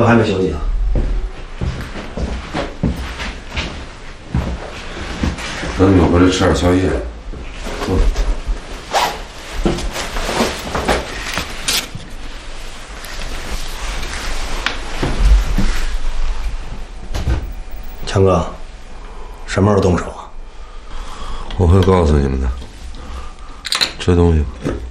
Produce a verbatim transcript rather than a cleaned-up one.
么还没休息啊？ 等你们回来吃点宵夜。坐。 强哥，什么时候动手啊？ 我会告诉你们的。吃东西吧。